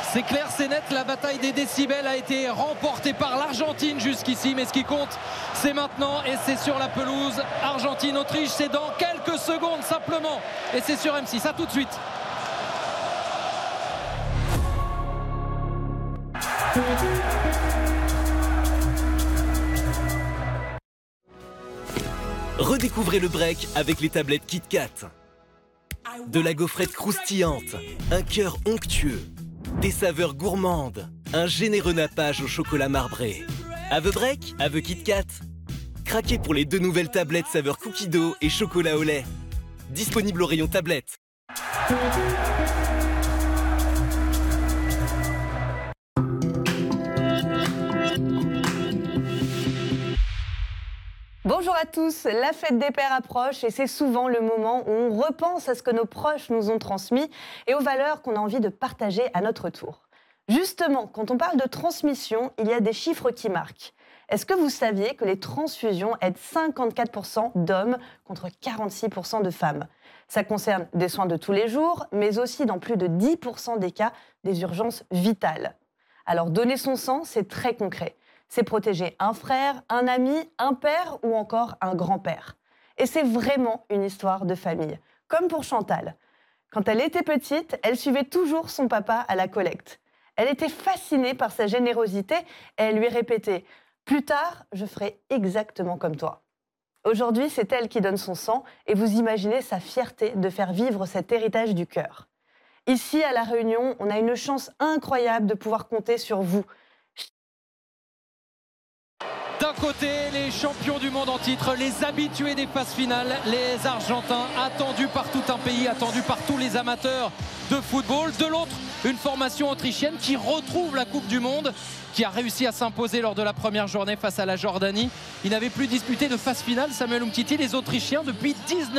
C'est clair, c'est net, la bataille des décibels a été remportée par l'Argentine jusqu'ici, mais ce qui compte, c'est maintenant, et c'est sur la pelouse. Argentine-Autriche, c'est dans quelques secondes simplement, et c'est sur M6, à tout de suite. Redécouvrez le break avec les tablettes KitKat. De la gaufrette croustillante, un cœur onctueux, des saveurs gourmandes, un généreux nappage au chocolat marbré. À the break, à the KitKat. Craquez pour les 2 nouvelles tablettes saveur cookie dough et chocolat au lait. Disponible au rayon tablette. Bonjour à tous, la fête des pères approche et c'est souvent le moment où on repense à ce que nos proches nous ont transmis et aux valeurs qu'on a envie de partager à notre tour. Justement, quand on parle de transmission, il y a des chiffres qui marquent. Est-ce que vous saviez que les transfusions aident 54% d'hommes contre 46% de femmes ? Ça concerne des soins de tous les jours, mais aussi dans plus de 10% des cas, des urgences vitales. Alors donner son sang, c'est très concret. C'est protéger un frère, un ami, un père ou encore un grand-père. Et c'est vraiment une histoire de famille, comme pour Chantal. Quand elle était petite, elle suivait toujours son papa à la collecte. Elle était fascinée par sa générosité et elle lui répétait « Plus tard, je ferai exactement comme toi ». Aujourd'hui, c'est elle qui donne son sang et vous imaginez sa fierté de faire vivre cet héritage du cœur. Ici, à La Réunion, on a une chance incroyable de pouvoir compter sur vous. D'un côté, les champions du monde en titre, les habitués des phases finales, les Argentins attendus par tout un pays, attendus par tous les amateurs de football. De l'autre, une formation autrichienne qui retrouve la Coupe du Monde, qui a réussi à s'imposer lors de la première journée face à la Jordanie. Ils n'avaient plus disputé de phase finale, Samuel Umtiti, les Autrichiens, depuis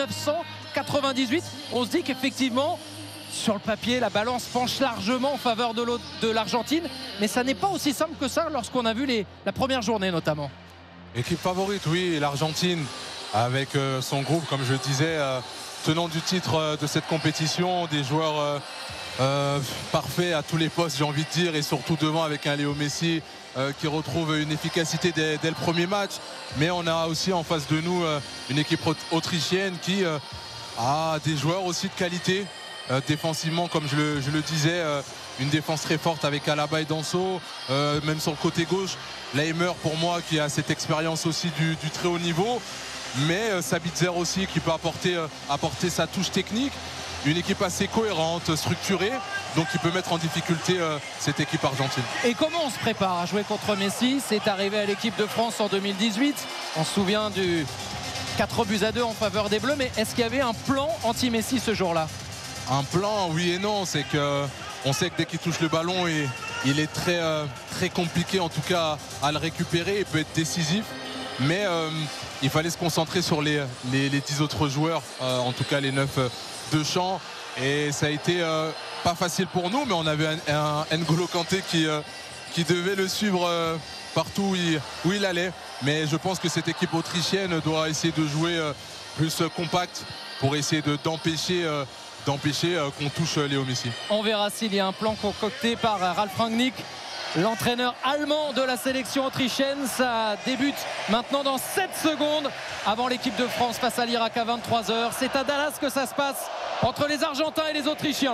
1998. On se dit qu'effectivement, sur le papier, la balance penche largement en faveur de l'Argentine, mais ça n'est pas aussi simple que ça lorsqu'on a vu la première journée notamment. Équipe favorite, oui, l'Argentine avec son groupe, comme je disais, tenant du titre de cette compétition, des joueurs parfaits à tous les postes, j'ai envie de dire, et surtout devant avec un Léo Messi qui retrouve une efficacité dès le premier match. Mais on a aussi en face de nous une équipe autrichienne qui a des joueurs aussi de qualité. Défensivement, comme je le disais, une défense très forte avec Alaba et Danso, même sur le côté gauche. Laimer, pour moi, qui a cette expérience aussi du très haut niveau, mais Sabitzer aussi qui peut apporter sa touche technique. Une équipe assez cohérente, structurée, donc qui peut mettre en difficulté cette équipe argentine. Et comment on se prépare à jouer contre Messi ? C'est arrivé à l'équipe de France en 2018. On se souvient du 4-2 en faveur des Bleus, mais est-ce qu'il y avait un plan anti-Messi ce jour-là ? Un plan, oui et non. C'est que on sait que dès qu'il touche le ballon, il est très compliqué en tout cas à le récupérer. Il peut être décisif, mais il fallait se concentrer sur les 10 autres joueurs, en tout cas les 9 de champ. Et ça a été pas facile pour nous, mais on avait un N'Golo Kanté qui devait le suivre partout où il allait. Mais je pense que cette équipe autrichienne doit essayer de jouer plus compact pour essayer d'empêcher qu'on touche Léo Messi. On verra s'il y a un plan concocté par Ralf Rangnick, l'entraîneur allemand de la sélection autrichienne. Ça débute maintenant dans 7 secondes avant l'équipe de France face à l'Irak à 23h. C'est à Dallas que ça se passe entre les Argentins et les Autrichiens.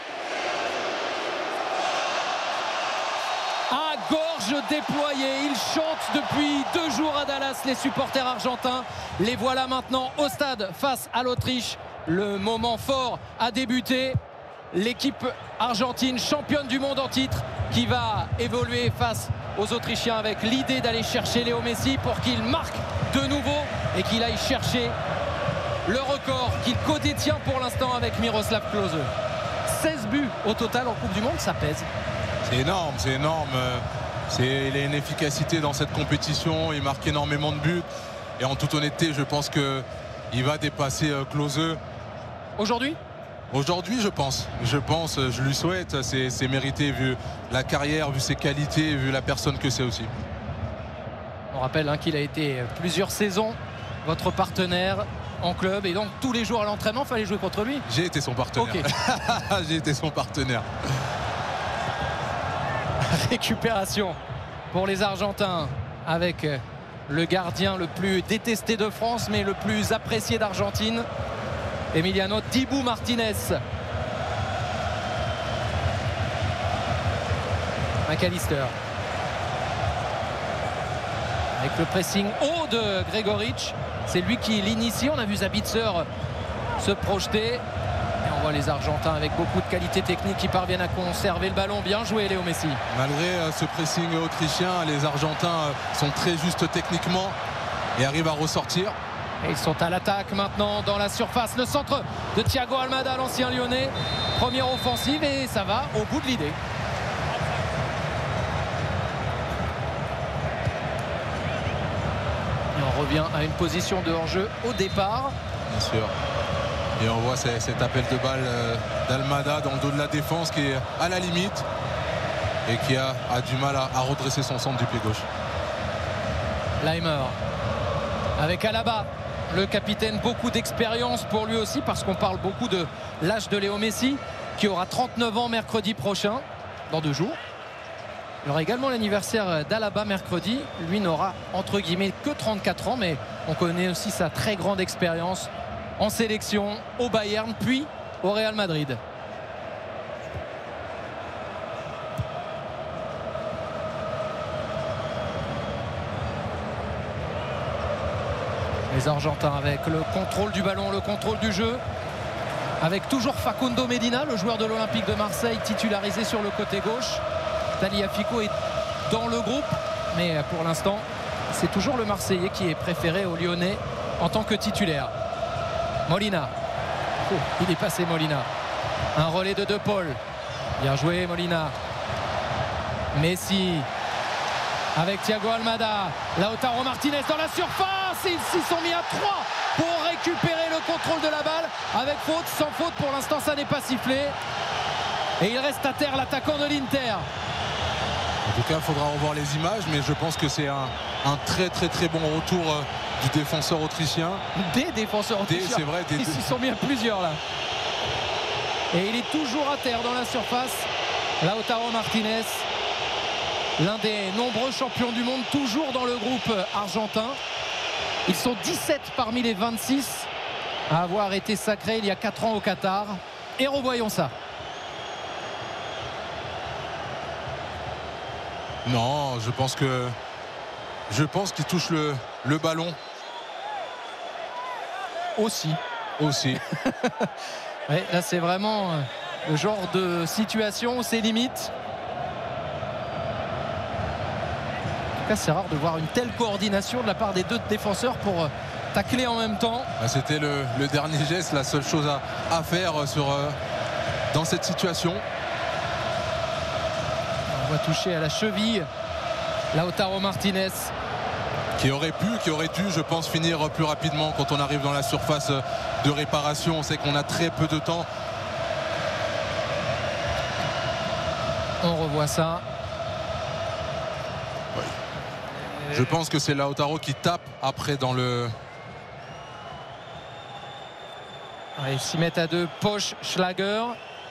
À gorge déployée, ils chantent depuis 2 jours à Dallas, les supporters argentins. Les voilà maintenant au stade face à l'Autriche. Le moment fort a débuté. L'équipe argentine, championne du monde en titre, qui va évoluer face aux Autrichiens avec l'idée d'aller chercher Léo Messi pour qu'il marque de nouveau et qu'il aille chercher le record qu'il codétient pour l'instant avec Miroslav Klose. 16 buts au total en Coupe du Monde, ça pèse. C'est énorme. Il a une efficacité dans cette compétition, il marque énormément de buts. Et en toute honnêteté, je pense qu'il va dépasser Klose. Aujourd'hui, je pense, je lui souhaite, c'est mérité vu la carrière, vu ses qualités, vu la personne que c'est aussi. On rappelle qu'il a été plusieurs saisons votre partenaire en club et donc tous les jours à l'entraînement, il fallait jouer contre lui. J'ai été son partenaire. Okay. J'ai été son partenaire. Récupération pour les Argentins avec le gardien le plus détesté de France mais le plus apprécié d'Argentine, Emiliano Dibu Martinez. McAllister avec le pressing haut de Gregoric, c'est lui qui l'initie. On a vu Sabitzer se projeter et on voit les Argentins avec beaucoup de qualité technique qui parviennent à conserver le ballon. Bien joué Léo Messi. Malgré ce pressing autrichien, les Argentins sont très justes techniquement et arrivent à ressortir. Et ils sont à l'attaque maintenant dans la surface. Le centre de Thiago Almada, l'ancien lyonnais. Première offensive et ça va au bout de l'idée. Et on revient à une position de hors-jeu au départ. Bien sûr. Et on voit cet appel de balle d'Almada dans le dos de la défense qui est à la limite et qui a du mal à redresser son centre du pied gauche. Leimer avec Alaba, le capitaine, beaucoup d'expérience pour lui aussi parce qu'on parle beaucoup de l'âge de Léo Messi qui aura 39 ans mercredi prochain, dans 2 jours. Il y aura également l'anniversaire d'Alaba mercredi. Lui n'aura entre guillemets que 34 ans, mais on connaît aussi sa très grande expérience en sélection au Bayern puis au Real Madrid. Les Argentins avec le contrôle du ballon, le contrôle du jeu, avec toujours Facundo Medina, le joueur de l'Olympique de Marseille, titularisé sur le côté gauche. Tagliafico est dans le groupe, mais pour l'instant c'est toujours le Marseillais qui est préféré aux Lyonnais en tant que titulaire. Molina, oh, il est passé Molina, un relais de De Paul, bien joué Molina. Messi avec Thiago Almada, Lautaro Martinez dans la surface, et ils s'y sont mis à 3 pour récupérer le contrôle de la balle avec faute, sans faute pour l'instant ça n'est pas sifflé et il reste à terre l'attaquant de l'Inter. En tout cas il faudra revoir les images, mais je pense que c'est un très bon retour du défenseur autrichien. Des défenseurs autrichiens, c'est vrai, ils s'y sont mis à plusieurs là. Et il est toujours à terre dans la surface, Lautaro Martinez, l'un des nombreux champions du monde toujours dans le groupe argentin. Ils sont 17 parmi les 26 à avoir été sacrés il y a 4 ans au Qatar. Et revoyons ça. Non, je pense qu'il touche le ballon. Aussi. Ouais, là c'est vraiment le genre de situation où c'est limite. En tout cas c'est rare de voir une telle coordination de la part des 2 défenseurs pour tacler en même temps. C'était le dernier geste, la seule chose à faire dans cette situation. On va toucher à la cheville Lautaro Martinez. Qui aurait dû, je pense, finir plus rapidement quand on arrive dans la surface de réparation. On sait qu'on a très peu de temps. On revoit ça. Oui. Je pense que c'est Lautaro qui tape après dans le... Ils s'y mettent à 2, Posch, Schlager.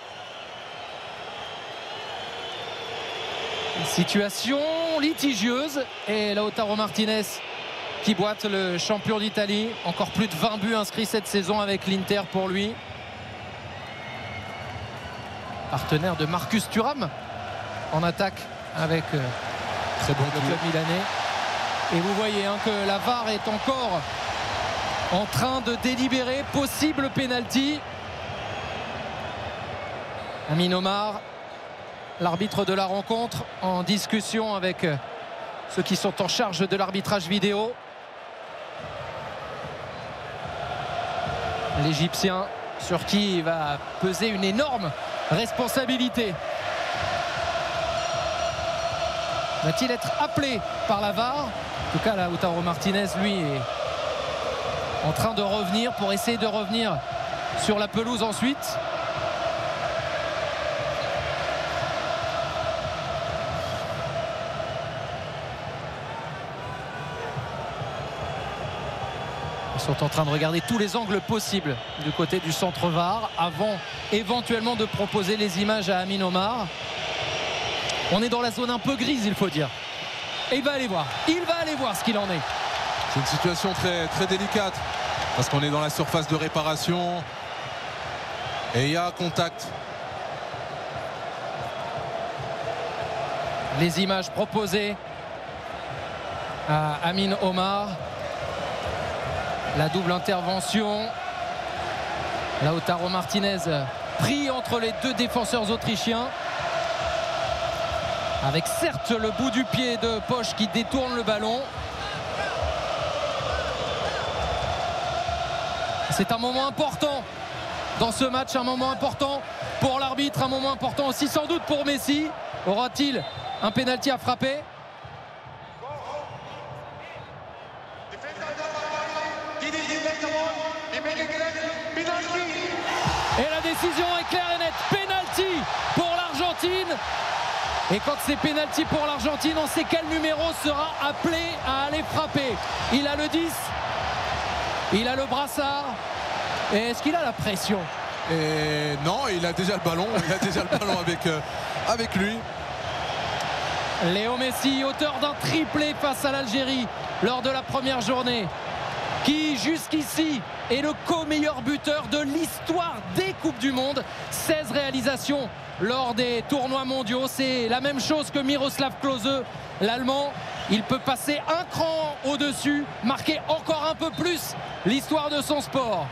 Situation litigieuse et Lautaro Martinez qui boite le champion d'Italie. Encore plus de 20 buts inscrits cette saison avec l'Inter pour lui. Partenaire de Marcus Thuram en attaque avec très bon le club milanais. Et vous voyez que la VAR est encore en train de délibérer possible penalty. Amin Omar, l'arbitre de la rencontre, en discussion avec ceux qui sont en charge de l'arbitrage vidéo. L'Égyptien sur qui il va peser une énorme responsabilité. Va-t-il être appelé par la VAR? En tout cas, Lautaro Martinez, lui, est en train de revenir pour essayer de revenir sur la pelouse ensuite. Ils sont en train de regarder tous les angles possibles du côté du centre VAR avant éventuellement de proposer les images à Amin Omar. On est dans la zone un peu grise, il faut dire. Et il va aller voir ce qu'il en est. C'est une situation très, très délicate parce qu'on est dans la surface de réparation et il y a contact. Les images proposées à Amin Omar. La double intervention. Lautaro Martinez pris entre les deux défenseurs autrichiens. Avec certes le bout du pied de Posch qui détourne le ballon. C'est un moment important dans ce match, un moment important pour l'arbitre, un moment important aussi sans doute pour Messi. Aura-t-il un pénalty à frapper? Et la décision est claire et nette. Pénalty pour l'Argentine. Et quand c'est pénalty pour l'Argentine, on sait quel numéro sera appelé à aller frapper. Il a le 10, il a le brassard. Et est-ce qu'il a la pression? Et non, il a déjà le ballon. Il a déjà le ballon avec lui. Léo Messi, auteur d'un triplé face à l'Algérie lors de la première journée, qui jusqu'ici est le co-meilleur buteur de l'histoire des Coupes du Monde. 16 réalisations lors des tournois mondiaux. C'est la même chose que Miroslav Klose, l'Allemand. Il peut passer un cran au-dessus, marquer encore un peu plus l'histoire de son sport.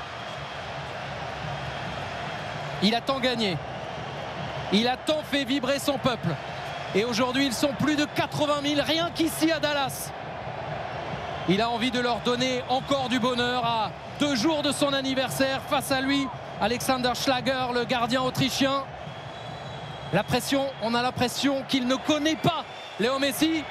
Il a tant gagné. Il a tant fait vibrer son peuple. Et aujourd'hui, ils sont plus de 80 000, rien qu'ici à Dallas. Il a envie de leur donner encore du bonheur à 2 jours de son anniversaire. Face à lui, Alexander Schlager, le gardien autrichien. La pression, on a l'impression qu'il ne connaît pas Léo Messi.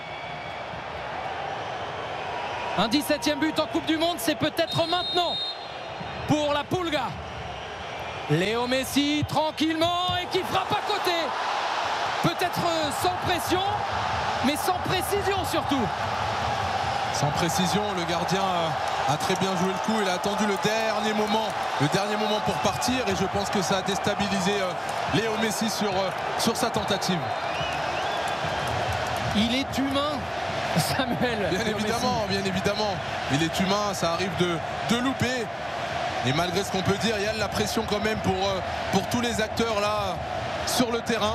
Un 17e but en Coupe du Monde, c'est peut-être maintenant pour la Pulga. Léo Messi, tranquillement, et qui frappe à côté. Peut-être sans pression, mais sans précision surtout. Sans précision, le gardien a très bien joué le coup. Il a attendu le dernier moment pour partir. Et je pense que ça a déstabilisé Léo Messi sur sa tentative. Il est humain, Samuel. Bien évidemment. Il est humain, ça arrive de louper. Et malgré ce qu'on peut dire, il y a de la pression quand même pour tous les acteurs là sur le terrain.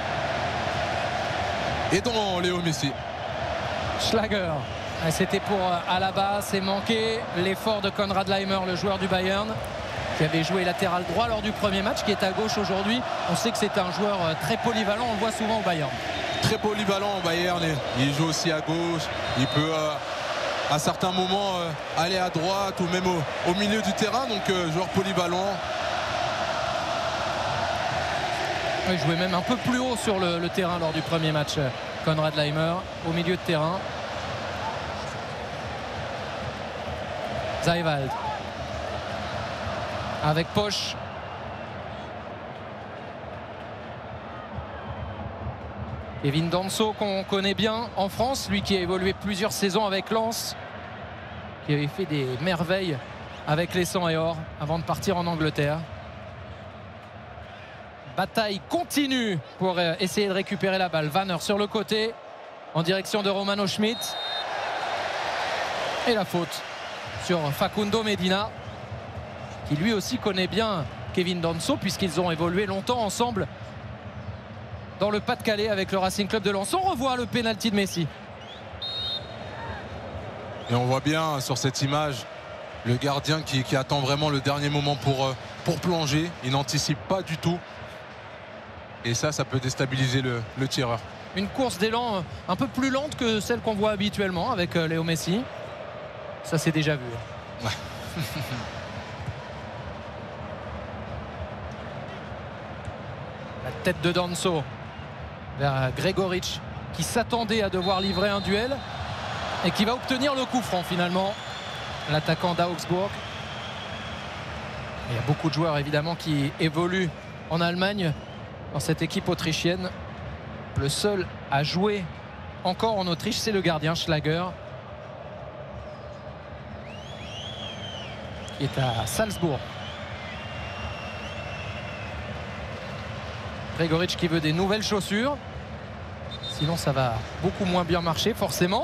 Et dont Léo Messi. Schlager. C'était pour Alaba, c'est manqué. L'effort de Konrad Laimer, le joueur du Bayern, qui avait joué latéral droit lors du premier match, qui est à gauche aujourd'hui. On sait que c'est un joueur très polyvalent, on le voit souvent au Bayern. Très polyvalent au Bayern, il joue aussi à gauche. Il peut à certains moments aller à droite ou même au milieu du terrain. Donc joueur polyvalent. Il jouait même un peu plus haut sur le terrain lors du premier match. Konrad Laimer au milieu de terrain. Zaiwald avec Posch. Kevin Danso qu'on connaît bien en France, lui qui a évolué plusieurs saisons avec Lens, qui avait fait des merveilles avec les 100 et or avant de partir en Angleterre. Bataille continue pour essayer de récupérer la balle. Vanner sur le côté en direction de Romano Schmidt. Et la faute sur Facundo Medina, qui lui aussi connaît bien Kevin Danso puisqu'ils ont évolué longtemps ensemble dans le Pas-de-Calais avec le Racing Club de Lens. On revoit le pénalty de Messi. Et on voit bien sur cette image le gardien qui attend vraiment le dernier moment pour plonger. Il n'anticipe pas du tout. Et ça peut déstabiliser le tireur. Une course d'élan un peu plus lente que celle qu'on voit habituellement avec Léo Messi. Ça c'est déjà vu. Ouais. La tête de Danso vers Gregoric qui s'attendait à devoir livrer un duel et qui va obtenir le coup franc finalement. L'attaquant d'Augsbourg. Il y a beaucoup de joueurs évidemment qui évoluent en Allemagne dans cette équipe autrichienne. Le seul à jouer encore en Autriche, c'est le gardien Schlager, qui est à Salzbourg. Gregoric qui veut des nouvelles chaussures. Sinon ça va beaucoup moins bien marcher forcément.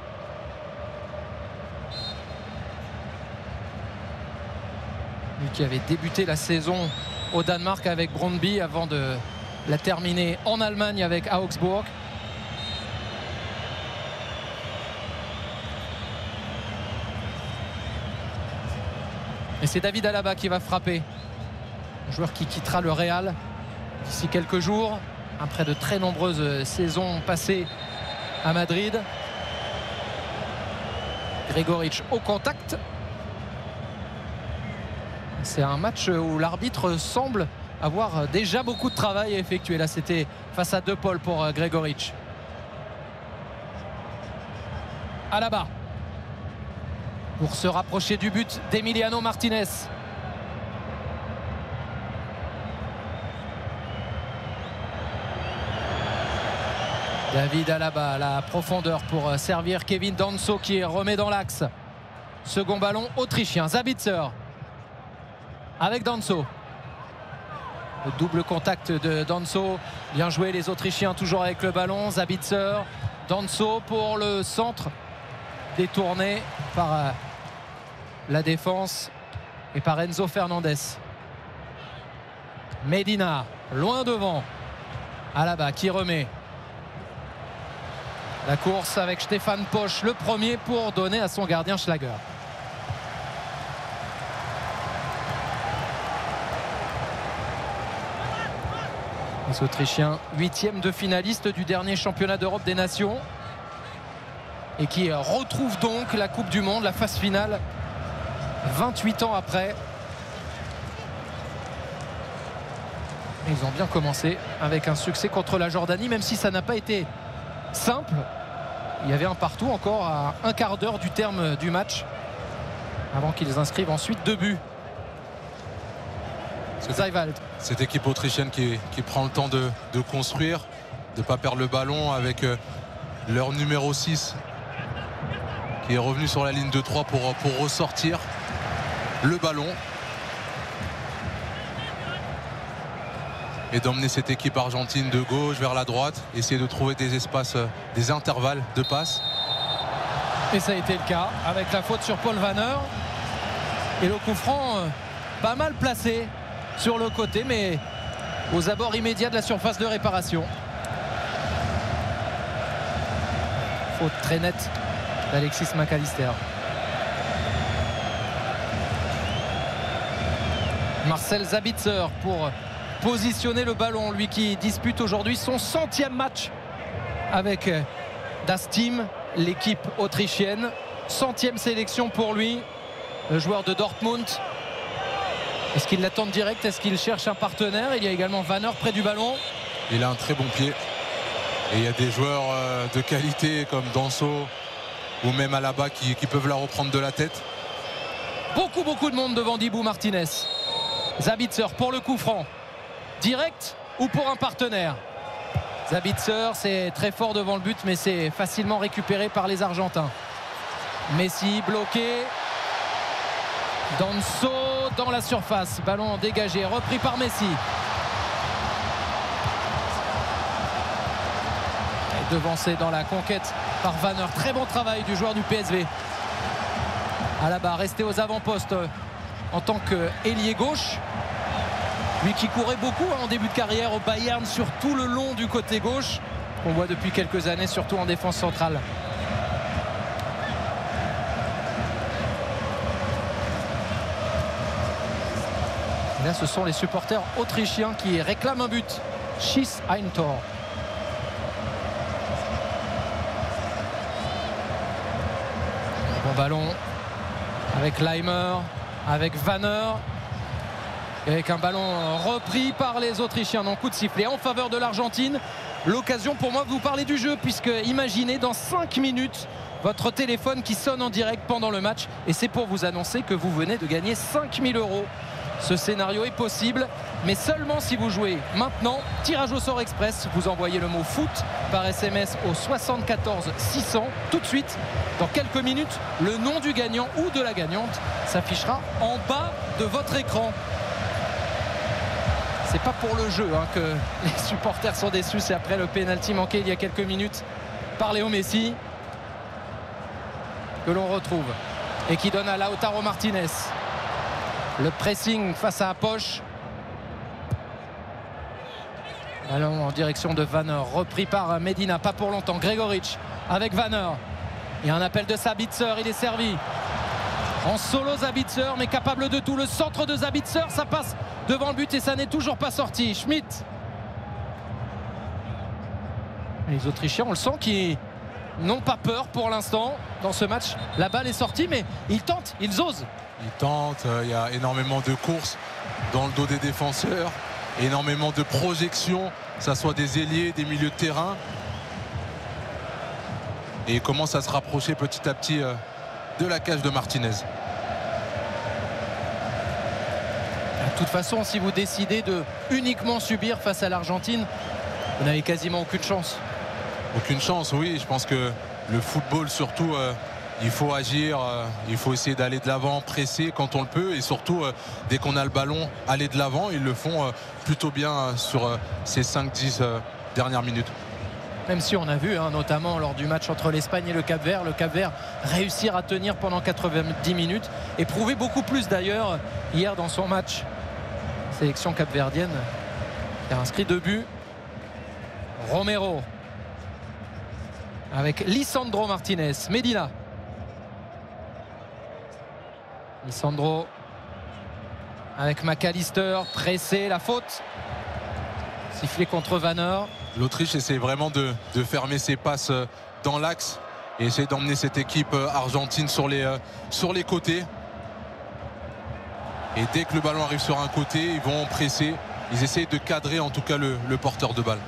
Lui qui avait débuté la saison au Danemark avec Brøndby avant de la terminer en Allemagne avec Augsbourg. Et c'est David Alaba qui va frapper. Un joueur qui quittera le Real d'ici quelques jours, après de très nombreuses saisons passées à Madrid. Gregoritch au contact. C'est un match où l'arbitre semble avoir déjà beaucoup de travail à effectuer. Là, c'était face à De Paul pour Gregoritch. Alaba pour se rapprocher du but d'Emiliano Martinez. David Alaba, la profondeur pour servir Kevin Danso qui remet dans l'axe. Second ballon autrichien, Sabitzer avec Danso. Le double contact de Danso, bien joué les Autrichiens, toujours avec le ballon. Sabitzer, Danso pour le centre, détourné par la défense et par Enzo Fernandez. Medina, loin devant. Alaba qui remet. La course avec Stéphane Posch, le premier pour donner à son gardien Schlager. Les Autrichiens, 8e de finaliste du dernier championnat d'Europe des Nations. Et qui retrouvent donc la Coupe du Monde, la phase finale, 28 ans après. Ils ont bien commencé avec un succès contre la Jordanie, même si ça n'a pas été simple. Il y avait un partout encore à un quart d'heure du terme du match avant qu'ils inscrivent ensuite 2 buts. Seiwald. Cette équipe autrichienne qui prend le temps de construire, de ne pas perdre le ballon avec leur numéro 6 qui est revenu sur la ligne de 3 pour ressortir le ballon et d'emmener cette équipe argentine de gauche vers la droite, essayer de trouver des espaces, des intervalles de passes. Et ça a été le cas avec la faute sur Paul Vanner et le coup franc pas mal placé sur le côté, mais aux abords immédiats de la surface de réparation. Faute très nette d'Alexis McAllister. Marcel Sabitzer pour positionner le ballon, lui qui dispute aujourd'hui son 100e match avec Das Team, l'équipe autrichienne. 100e sélection pour lui, le joueur de Dortmund. Est-ce qu'il l'attend direct? Est-ce qu'il cherche un partenaire? Il y a également Vanner près du ballon. Il a un très bon pied. Et il y a des joueurs de qualité comme Danso ou même Alaba qui peuvent la reprendre de la tête. Beaucoup de monde devant Dibou Martinez. Sabitzer pour le coup franc. Direct ou pour un partenaire? Sabitzer, c'est très fort devant le but, mais c'est facilement récupéré par les Argentins. Messi bloqué. Danso dans la surface, ballon dégagé, repris par Messi. Et devancé dans la conquête par Vanner. Très bon travail du joueur du PSV. Alaba resté aux avant-postes en tant qu'ailier gauche. Lui qui courait beaucoup en début de carrière au Bayern, sur tout le long du côté gauche. On voit depuis quelques années, surtout en défense centrale. Là, ce sont les supporters autrichiens qui réclament un but. Schieß ein Tor. Bon ballon avec Leimer, avec Vanner. Et avec un ballon repris par les Autrichiens. Donc coup de sifflet en faveur de l'Argentine. L'occasion pour moi de vous parler du jeu, puisque imaginez dans 5 minutes votre téléphone qui sonne en direct pendant le match. Et c'est pour vous annoncer que vous venez de gagner 5 000 €. Ce scénario est possible, mais seulement si vous jouez maintenant. Tirage au sort express, vous envoyez le mot foot par SMS au 74 600. Tout de suite, dans quelques minutes, le nom du gagnant ou de la gagnante s'affichera en bas de votre écran. C'est pas pour le jeu hein, que les supporters sont déçus. C'est après le pénalty manqué il y a quelques minutes par Léo Messi que l'on retrouve et qui donne à Lautaro Martinez. Le pressing face à Poche. Ballon en direction de Vanner, repris par Medina, pas pour longtemps. Gregoric avec Vanner. Et un appel de Sabitzer, il est servi. En solo Sabitzer, mais capable de tout. Le centre de Sabitzer, ça passe devant le but et ça n'est toujours pas sorti. Schmidt. Les Autrichiens, on le sent, qui n'ont pas peur pour l'instant dans ce match. La balle est sortie, mais ils tentent, ils osent. Ils tentent, il y a énormément de courses dans le dos des défenseurs, énormément de projections, que ce soit des ailiers, des milieux de terrain. Et ils commencent à se rapprocher petit à petit de la cage de Martinez. De toute façon, si vous décidez de uniquement subir face à l'Argentine, vous n'avez quasiment aucune chance. Aucune chance, oui. Je pense que le football, surtout, il faut agir, il faut essayer d'aller de l'avant, presser quand on le peut. Et surtout, dès qu'on a le ballon, aller de l'avant. Ils le font plutôt bien sur ces 5-10 dernières minutes. Même si on a vu, hein, notamment lors du match entre l'Espagne et le Cap-Vert, réussir à tenir pendant 90 minutes et prouver beaucoup plus d'ailleurs hier dans son match. Sélection capverdienne qui a inscrit 2 buts. Romero avec Lisandro Martinez. Medina. Lisandro avec McAllister, pressé, la faute. Sifflé contre Vanner. L'Autriche essaie vraiment de fermer ses passes dans l'axe et essaie d'emmener cette équipe argentine sur les côtés. Et dès que le ballon arrive sur un côté, ils vont presser. Ils essayent de cadrer en tout cas le porteur de balle.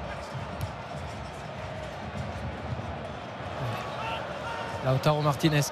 Lautaro Martinez